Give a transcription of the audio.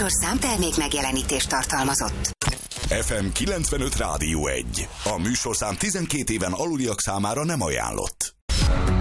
műsorszám termék megjelenítést tartalmazott. FM 95 Rádió 1. A műsorszám 12 éven aluliak számára nem ajánlott.